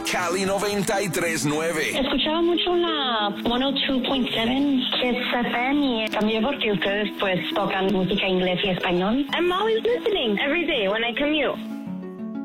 Cali 93.9. Escuchaba mucho la 102.7 FM y también porque ustedes pues tocan música inglés y español. I'm always listening every day when I commute.